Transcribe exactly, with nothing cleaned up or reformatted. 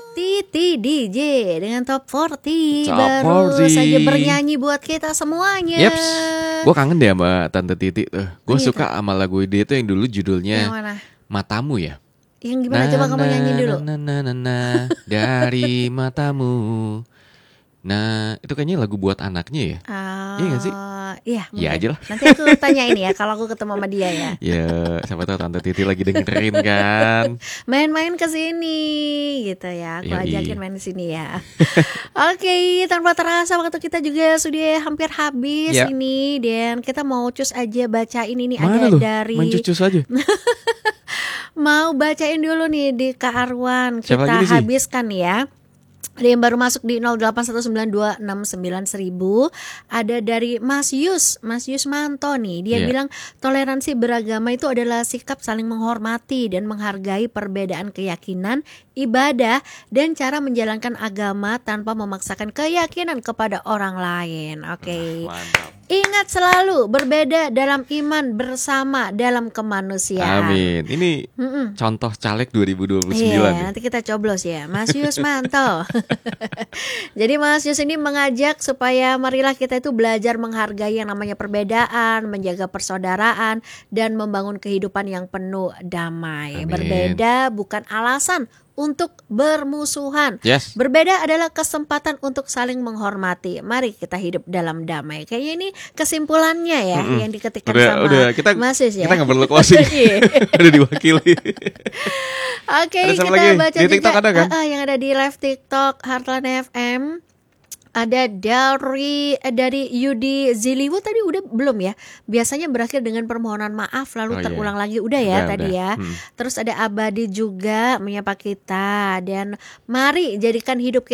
Titi D J dengan Top empat puluh Top baru empat puluh saja bernyanyi buat kita semuanya. Yeps, gue kangen deh sama Tante Titi tuh. Gue Iya, suka sama lagu dia itu yang dulu judulnya Yang mana? Matamu ya. Yang gimana coba kamu nyanyi dulu. Na, na, na, na, dari matamu. Nah, itu kayaknya lagu buat anaknya ya. Uh, Iya gak sih? Iya, Iya mungkin. aja lah. Nanti aku tanya ini ya kalau aku ketemu sama dia ya. Ya, siapa tahu Tante Titi lagi dengerin kan. Main-main ke sini gitu ya. Aku Yoi. ajakin main di sini ya. Oke, tanpa terasa waktu kita juga sudah hampir habis Ya. ini, dan kita mau cus aja bacain ini Mana ada lu? dari Main cucus aja. mau bacain dulu nih di Kak Arwan. Siapa Kita lagi nih sih? habiskan ya. Ada yang baru masuk di nol delapan satu sembilan dua enam sembilan seribu. Ada dari Mas Yus, Mas Yus Manto nih. Dia Iya. bilang toleransi beragama itu adalah sikap saling menghormati dan menghargai perbedaan keyakinan, ibadah, dan cara menjalankan agama tanpa memaksakan keyakinan kepada orang lain. Oke. Mantap. Ingat selalu berbeda dalam iman, bersama dalam kemanusiaan. Amin. Ini Mm-mm. contoh caleg dua ribu dua puluh sembilan Iya, nih. nanti kita coblos ya, Mas Yus Manto. Jadi Mas Yus ini mengajak supaya marilah kita itu belajar menghargai yang namanya perbedaan, menjaga persaudaraan, dan membangun kehidupan yang penuh damai. Amin. Berbeda bukan alasan untuk bermusuhan. Yes. Berbeda adalah kesempatan untuk saling menghormati. Mari kita hidup dalam damai. Kayaknya ini kesimpulannya ya, Mm-mm. yang diketikkan Udah, sama udah kita Mas Yus ya. kita nggak perlu closing. Iya. Udah diwakili. Oke, Ada kita siapa lagi? baca Di juga TikTok ada kan? Ah, ah, yang ada di live TikTok Heartland F M. Ada dari eh, dari Yudi Ziliwu tadi udah belum ya? Biasanya berakhir dengan permohonan maaf lalu Oh, iya. terulang lagi udah ya Udah, tadi udah. ya. Hmm. Terus ada Abadi juga menyapa kita, dan mari jadikan hidup